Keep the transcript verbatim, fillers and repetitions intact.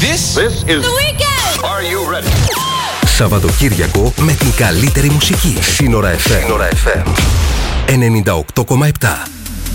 This, This is The Weekend. Are you ready? Σαββατοκύριακο με την καλύτερη μουσική. Σύνορα εφ εμ. Σύνορα εφ εμ. ενενήντα οκτώ κόμμα επτά.